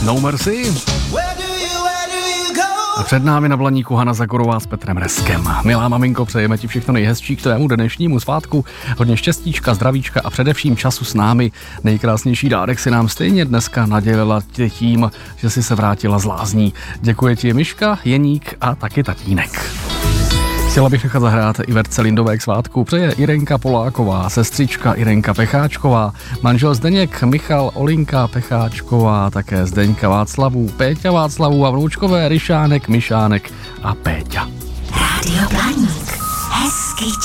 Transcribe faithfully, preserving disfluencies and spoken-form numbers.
No Mercy. A před námi na Blaníku Hana Zagorová s Petrem Reskem. Milá maminko, přejeme ti všechno nejhezčí k tvému dnešnímu svátku. Hodně štěstíčka, zdravíčka a především času s námi. Nejkrásnější dárek si nám stejně dneska nadělila tím, že si se vrátila z lázní. Děkuje ti Miška, Jeník a taky tatínek. Chtěla bych nechat zahrát Iverce Lindové k svátku. Přeje Irenka Poláková, sestřička Irenka Pecháčková, manžel Zdeněk Michal Olinka Pecháčková, také Zdeňka Václavů, Péťa Václavů a vnoučkové Ryšánek, Myšánek a Péťa. Rádio Blaník. Hezký